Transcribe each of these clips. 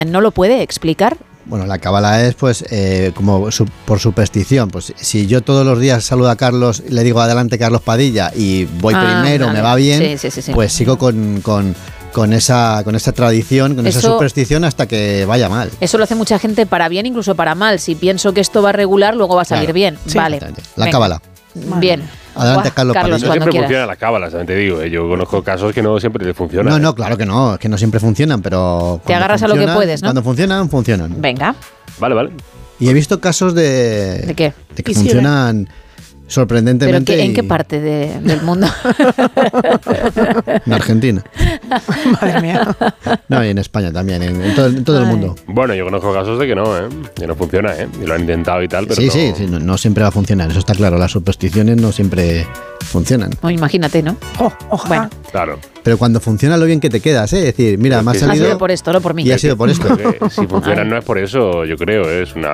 ¿No lo puede explicar? Bueno, la cábala es pues como por superstición. Pues si yo todos los días saludo a Carlos, le digo adelante Carlos Padilla y voy primero, vale. me va bien, Sí. pues sigo con esa tradición, con esa superstición hasta que vaya mal. Eso lo hace mucha gente para bien, incluso para mal. Si pienso que esto va a regular, luego va a salir bien. Sí. Vale. La cábala. Bien. Adelante, Carlos Padilla. No siempre cuando quieras. funciona la cábala, también te digo. Yo conozco casos que no siempre te funcionan. No, claro que no, es que no siempre funcionan, pero... Te agarras a lo que puedes, ¿no? Cuando funcionan. Venga. Vale. Y he visto casos de... ¿De qué? De que funcionan sorprendentemente. ¿Pero en qué parte del mundo? En Argentina. Madre mía. No, y en España también, en todo el mundo. Bueno, yo conozco casos de que no, que no funciona, y lo han intentado y tal, pero sí, no siempre va a funcionar, eso está claro. Las supersticiones no siempre funcionan. Imagínate, ¿no? Ojalá. Bueno. Claro. Pero cuando funciona lo bien que te quedas, es decir, mira, me ha Ha salido... sido por esto, no por mí. Y ha sido por esto. Si funcionan no es por eso, yo creo, es una...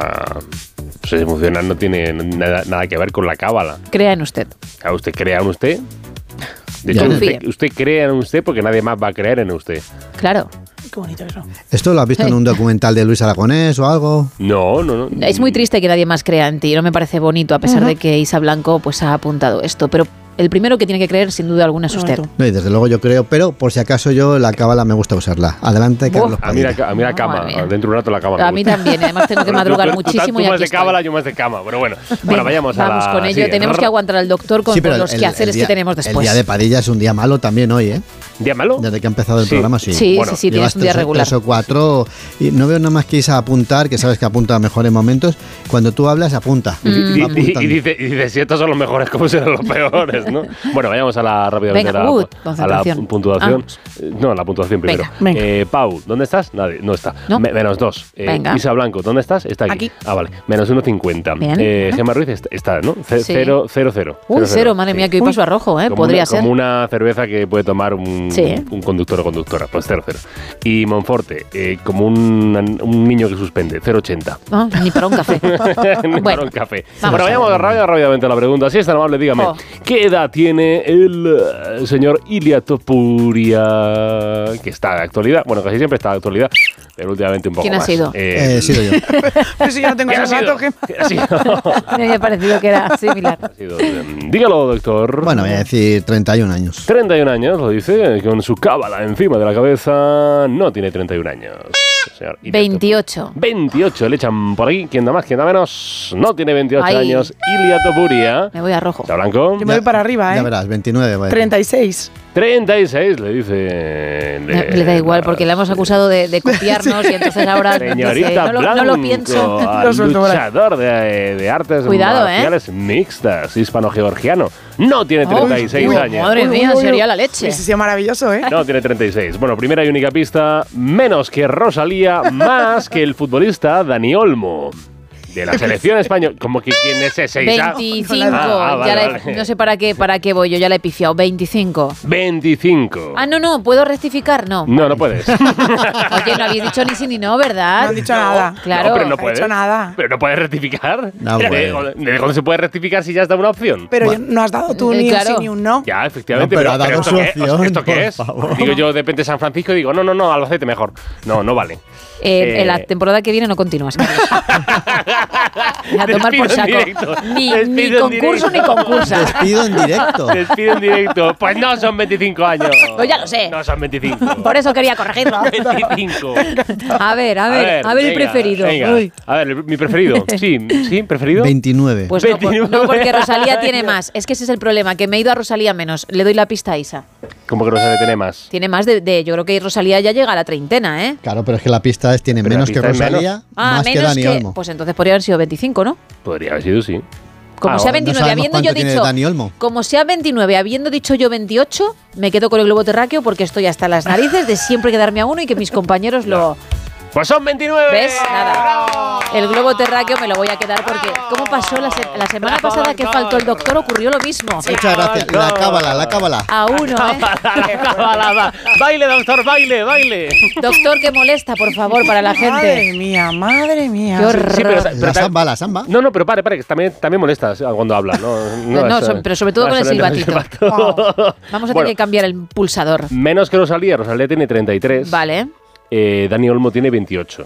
O sea, si funcionan no tiene nada que ver con la cábala. Crea en usted. Claro, usted crea en usted. De Ya. hecho, usted crea en usted porque nadie más va a creer en usted. Claro. Qué bonito eso. ¿Esto lo has visto en un documental de Luis Aragonés o algo? No. Es muy triste que nadie más crea en ti. No me parece bonito, a pesar de que Isa Blanco pues ha apuntado esto. Pero el primero que tiene que creer, sin duda alguna, es usted. No, y desde luego yo creo, pero por si acaso yo la cábala me gusta usarla. Adelante, Carlos A mí la Madre cama, mía. dentro de un rato la cama. A mí también, además tengo que madrugar muchísimo. Tú y más aquí de estoy. cábala, yo más de cama. Pero bueno, Venga, vamos con ello. sí, Tenemos que aguantar al doctor con pero los quehaceres día- que tenemos después. El día de Padilla es un día malo también hoy, ¿eh? ¿Día malo? Desde que ha empezado el Sí. programa, sí. Sí, Bueno, tienes Llevas un día regular. 3 o 4 y no veo nada más que irse a apuntar, que sabes que apunta a mejores momentos. Cuando tú hablas, apunta. Y Va apuntando. dice, si estos son los mejores, ¿cómo serán los peores? ¿no? Bueno, vayamos a la rápidamente Venga, a la concentración. puntuación. No, la puntuación primero. Venga. Pau, ¿dónde estás? Nadie, no está. ¿No? Menos 2. Venga. Isa Blanco, ¿dónde estás? Está aquí. Aquí. Ah, vale. Menos 1,50. Bien. Gemma Ruiz está, ¿no? Sí. 0. Cero, madre mía, que hoy paso a rojo, ¿eh? Podría ser. Como una cerveza que puede tomar un conductor o conductora. Pues 0. Y Monforte, como un niño que suspende. 0,80. No, ni para un café. Ni para Bueno, un café. vamos Bueno, a vayamos rápidamente a la pregunta. Si es tan amable, dígame, ¿qué edad tiene el señor Ilia Topuria? Que está de actualidad. Bueno, casi siempre está de actualidad, pero últimamente un poco ¿Quién ha más. sido? He sido yo. Pero si yo no tengo ¿Quién ha esos sido? datos, ¿qué? ¿Quién ha sido? Me había parecido que era similar. Ha sido, dígalo, doctor. Bueno, voy a decir 31 años. 31 años, lo dice, con su cábala encima de la cabeza. No tiene 31 años. Señor Ilia 28. 28 le echan por aquí. ¿Quién da más? ¿Quién da menos? No tiene 28 Ay. años. Ilia Topuria. Me voy a rojo. ¿Está blanco? Yo me voy para arriba, Ya ¿eh? verás, 29. voy a decir. 36. 36, le dice. Le da igual, porque le hemos acusado de copiarnos y entonces ahora Señorita dice, no Blanco, lo pienso. Lo suelto por ahí. luchador de artes Cuidado, marciales mixtas, hispano-georgiano. No tiene 36 años. Madre mía, sería la leche. Ese sería maravilloso, ¿eh? No tiene 36. Bueno, primera y única pista, menos que Rosalía, más que el futbolista Dani Olmo. De la selección española. ¿Cómo que quién es ese? 25. Vale, Ya vale. no sé para qué voy yo, ya la he pifiado. 25. 25. Ah, no, ¿puedo rectificar? No. No puedes. Oye, no habéis dicho ni sí ni no, ¿verdad? No han dicho nada. Claro. No, pero no ha puedes. hecho nada. Pero no puedes rectificar. No ¿De puede. dónde se puede rectificar si ya está una opción? Pero Bueno. no has dado tú ni Claro. un sí ni un no. Ya, efectivamente. No, pero ha dado ¿esto su qué- opción, ¿Esto qué por es? favor. Digo yo, de repente San Francisco y digo, no, Albacete mejor. No vale. En la temporada que viene no continúas. Carlos. A tomar por Despido en saco. directo. Ni Despido en concurso ni directo. concursa. Despido en directo. Despido en directo. Pues no son 25 años. Pues ya lo sé. No son 25. Por eso quería corregirlo. 25. A ver el venga, preferido. venga. Uy. A ver, mi preferido. Sí, preferido. 29. Pues 29. no, porque Rosalía tiene más. Es que ese es el problema, que me he ido a Rosalía menos. Le doy la pista a Isa. ¿Cómo que no se le tiene más? Tiene más de yo creo que Rosalía ya llega a la treintena, ¿eh? Claro, pero es que la pista es tiene Pero menos la que pista es Rosalía, menos. más que menos Dani Olmo. Pues entonces podría haber sido 25, ¿no? Podría haber sido, sí. Como Ah, sea bueno, 29, sabemos habiendo cuánto yo tiene dicho. Dani Olmo. Como sea 29, habiendo dicho yo 28, me quedo con el globo terráqueo porque estoy hasta las narices de siempre quedarme a uno y que mis compañeros lo. Pues son 29. ¿Ves? Nada. El globo terráqueo me lo voy a quedar porque. ¿Cómo pasó la semana pasada que faltó el doctor? Ocurrió lo mismo. Muchas gracias. La cábala. A uno, ¿eh? Cábala. Baile, doctor, baile. Doctor, que molesta, por favor, para la Madre gente. mía, madre mía. Qué horror. Sí, pero La samba. No, pero pare, que también molestas cuando hablas, ¿no? No, eso- pero sobre todo con el eso no es silbatito. Vamos a tener Bueno, que cambiar el pulsador. menos que Rosalía tiene 33. Vale. Dani Olmo tiene 28.